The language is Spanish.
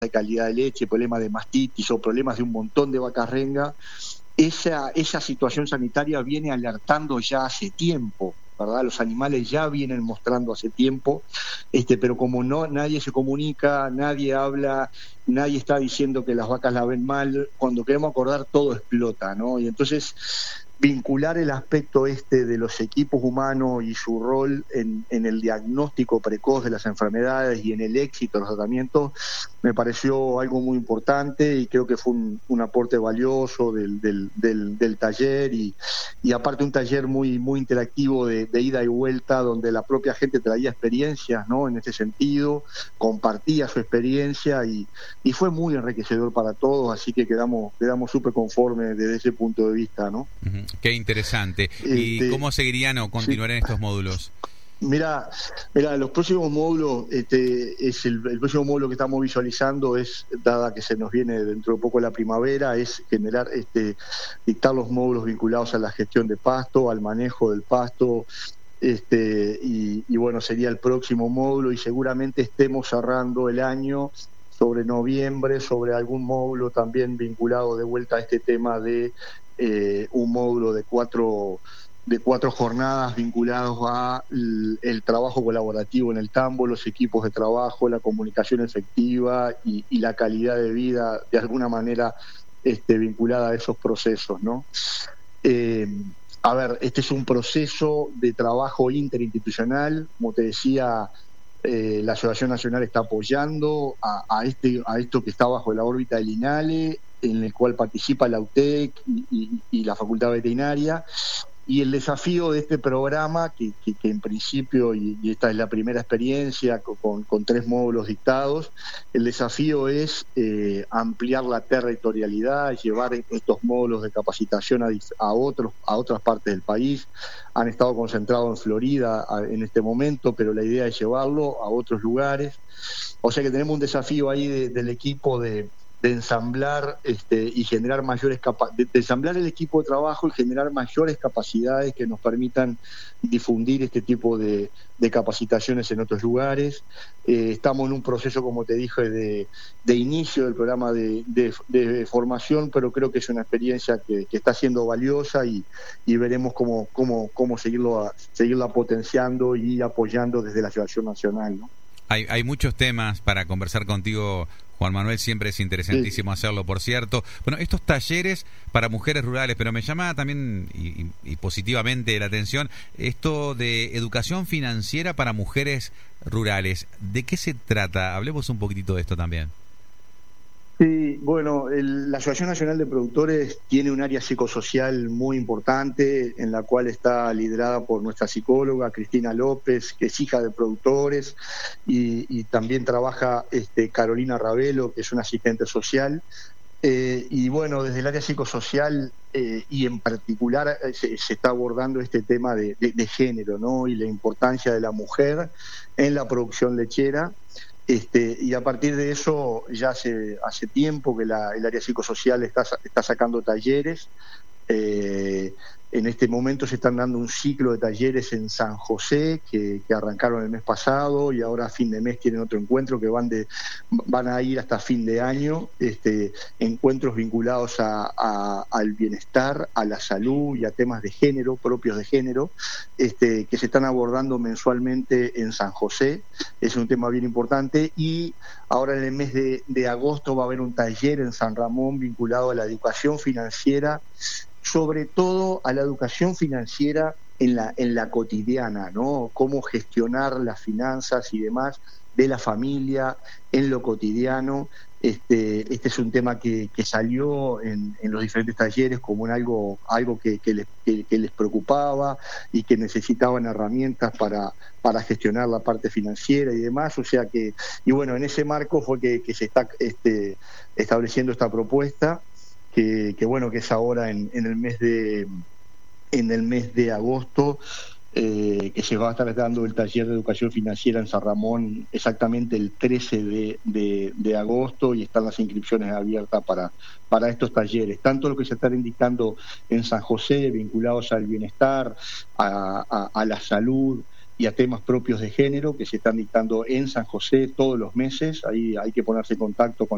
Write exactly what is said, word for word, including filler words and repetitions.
de calidad de leche, problemas de mastitis o problemas de un montón de vacas renga, esa, esa situación sanitaria viene alertando ya hace tiempo, ¿verdad? Los animales ya vienen mostrando hace tiempo, este, pero como no nadie se comunica, nadie habla, nadie está diciendo que las vacas la ven mal, cuando queremos acordar todo explota, ¿no? Y entonces vincular el aspecto este de los equipos humanos y su rol en, en el diagnóstico precoz de las enfermedades y en el éxito de los tratamientos me pareció algo muy importante y creo que fue un, un aporte valioso del, del, del, del taller y, y aparte un taller muy, muy interactivo de, de ida y vuelta donde la propia gente traía experiencias, ¿no? En este sentido, compartía su experiencia y, y fue muy enriquecedor para todos, así que quedamos quedamos súper conformes desde ese punto de vista, ¿no? Uh-huh. Qué interesante. ¿Y este, cómo seguirían o continuarán sí. estos módulos? Mira, mira, los próximos módulos, este, es el, el próximo módulo que estamos visualizando es, dada que se nos viene dentro de poco la primavera, es generar, este, dictar los módulos vinculados a la gestión de pasto, al manejo del pasto, este, y, y bueno, sería el próximo módulo y seguramente estemos cerrando el año sobre noviembre, sobre algún módulo también vinculado de vuelta a este tema de eh, un módulo de cuatro de cuatro jornadas vinculados a el, el trabajo colaborativo en el tambo, los equipos de trabajo, la comunicación efectiva y, y la calidad de vida de alguna manera este, vinculada a esos procesos, ¿no? Eh, a ver, este es un proceso de trabajo interinstitucional, como te decía, eh, la Asociación Nacional está apoyando a, a, este, a esto que está bajo la órbita del INALE, en el cual participa la U T E C y, y, y la Facultad Veterinaria. Y el desafío de este programa, que, que, que en principio, y, y esta es la primera experiencia con, con tres módulos dictados, el desafío es eh, ampliar la territorialidad, llevar estos módulos de capacitación a, a, otros, a otras partes del país. Han estado concentrados en Florida a, en este momento, pero la idea es llevarlo a otros lugares. O sea que tenemos un desafío ahí de, del equipo de... de ensamblar este, y generar mayores capa- de, de ensamblar el equipo de trabajo y generar mayores capacidades que nos permitan difundir este tipo de, de capacitaciones en otros lugares. Eh, estamos en un proceso, como te dije, de, de inicio del programa de, de, de formación, pero creo que es una experiencia que, que está siendo valiosa y, y veremos cómo, cómo, cómo seguirlo a, seguirla potenciando y apoyando desde la Asociación Nacional, ¿no? Hay, hay muchos temas para conversar contigo, Juan Manuel, siempre es interesantísimo sí. hacerlo, por cierto. Bueno, estos talleres para mujeres rurales, pero me llama también y, y, y positivamente la atención esto de educación financiera para mujeres rurales. ¿De qué se trata? Hablemos un poquitito de esto también. Sí, bueno, el, la Asociación Nacional de Productores tiene un área psicosocial muy importante en la cual está liderada por nuestra psicóloga Cristina López, que es hija de productores, y, y también trabaja este, Carolina Ravelo, que es una asistente social. Eh, y bueno, desde el área psicosocial eh, y en particular eh, se, se está abordando este tema de, de, de género, ¿no? Y la importancia de la mujer en la producción lechera. Este, y a partir de eso ya hace, hace tiempo que la, el área psicosocial está, está sacando talleres. Eh, en este momento se están dando un ciclo de talleres en San José que, que arrancaron el mes pasado y ahora a fin de mes tienen otro encuentro que van de van a ir hasta fin de año, este, encuentros vinculados a, a, al bienestar, a la salud y a temas de género, propios de género, este, que se están abordando mensualmente en San José. Es un tema bien importante y ahora en el mes de, de agosto va a haber un taller en San Ramón vinculado a la educación financiera, sobre todo a la educación financiera en la, en la cotidiana, ¿no? Cómo gestionar las finanzas y demás de la familia en lo cotidiano. Este, este es un tema que, que salió en, en los diferentes talleres como en algo, algo que, que, les, que, que les preocupaba y que necesitaban herramientas para, para gestionar la parte financiera y demás. O sea que, y bueno, en ese marco fue que, que se está este, estableciendo esta propuesta. Que, que bueno, que es ahora en, en el mes de en el mes de agosto, eh, que se va a estar dando el taller de educación financiera en San Ramón exactamente el trece de, de, de agosto y están las inscripciones abiertas para, para estos talleres, tanto lo que se están indicando en San José, vinculados al bienestar, a, a, a la salud y a temas propios de género, que se están dictando en San José todos los meses. Ahí hay que ponerse en contacto con